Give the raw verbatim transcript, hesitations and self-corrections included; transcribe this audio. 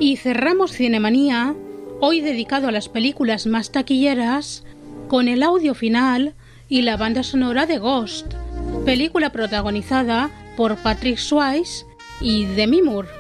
Y cerramos Cinemanía, hoy dedicado a las películas más taquilleras, con el audio final y la banda sonora de Ghost, película protagonizada por Patrick Swayze y Demi Moore.